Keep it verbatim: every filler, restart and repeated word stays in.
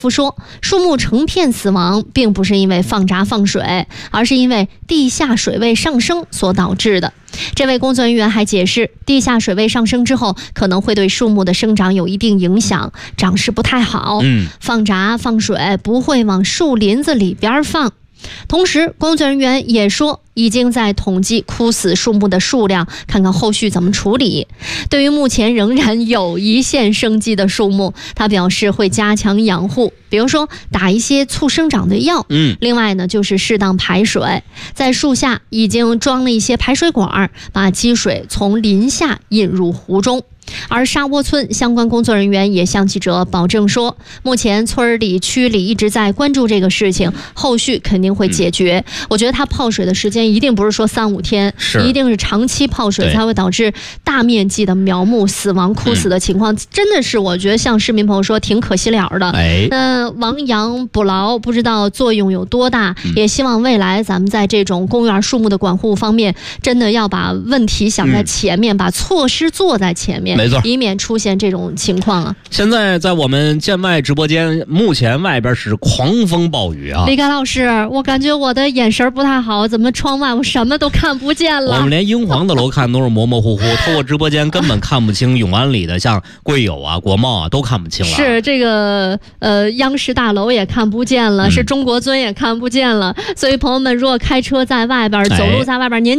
说，树木成片死亡并不是因为放闸放水，而是因为地下水位上升所导致的。这位工作人员还解释，地下水位上升之后可能会对树木的生长有一定影响，长势不太好。 嗯， 放闸放水不会往树林子里边放。同时，工作人员也说，已经在统计枯死树木的数量，看看后续怎么处理。对于目前仍然有一线生机的树木，他表示会加强养护，比如说打一些促生长的药。 嗯， 另外呢，就是适当排水，在树下已经装了一些排水管，把积水从林下引入湖中。而沙窝村相关工作人员也向记者保证说，目前村里区里一直在关注这个事情，后续肯定会解决。嗯、我觉得它泡水的时间一定不是说三五天，一定是长期泡水才会导致大面积的苗木死亡枯死的情况。嗯、真的是我觉得像市民朋友说挺可惜了的。 哎， 那亡羊补牢不知道作用有多大，嗯、也希望未来咱们在这种公园树木的管护方面，真的要把问题想在前面，嗯、把措施做在前面。 没错， 以免出现这种情况啊！ 现在在我们建外直播间，目前外边是狂风暴雨啊！ 李刚老师，我感觉我的眼神不太好，怎么窗外我什么都看不见了？ 我们连英皇的楼看都是模模糊糊，透过直播间根本看不清永安里的，像贵友啊、国贸啊都看不清了。 是这个呃，央视大楼也看不见了，嗯、是中国尊也看不见了。所以朋友们，如果开车在外边、走路在外边，您。